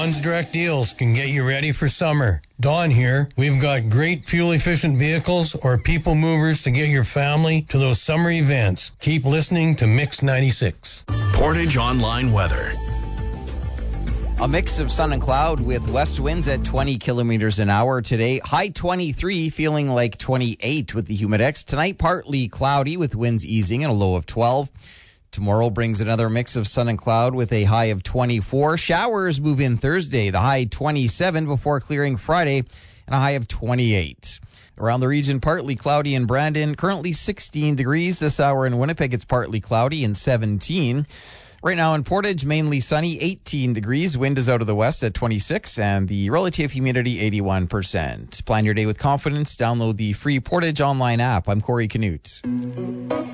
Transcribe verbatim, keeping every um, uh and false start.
Don's Direct Deals can get you ready for summer. Don here. We've got great fuel-efficient vehicles or people movers to get your family to those summer events. Keep listening to Mix ninety-six. Portage Online Weather. A mix of sun and cloud with west winds at twenty kilometers an hour today. High twenty-three, feeling like twenty-eight with the humidex. Tonight, partly cloudy with winds easing and a low of twelve. Tomorrow brings another mix of sun and cloud with a high of twenty-four. Showers move in Thursday, the high twenty-seven before clearing Friday and a high of twenty-eight. Around the region, partly cloudy in Brandon, currently sixteen degrees. This hour in Winnipeg, it's partly cloudy and seventeen. Right now in Portage, mainly sunny, eighteen degrees. Wind is out of the west at twenty-six, and the relative humidity, eighty-one percent. Plan your day with confidence. Download the free Portage Online app. I'm Corey Canute.